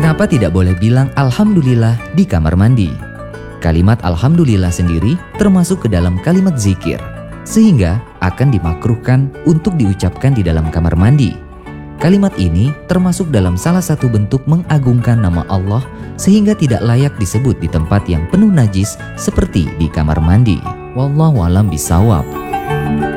Kenapa tidak boleh bilang Alhamdulillah di kamar mandi? Kalimat Alhamdulillah sendiri termasuk ke dalam kalimat zikir, sehingga akan dimakruhkan untuk diucapkan di dalam kamar mandi. Kalimat ini termasuk dalam salah satu bentuk mengagungkan nama Allah, sehingga tidak layak disebut di tempat yang penuh najis seperti di kamar mandi. Wallahu a'lam bishawab.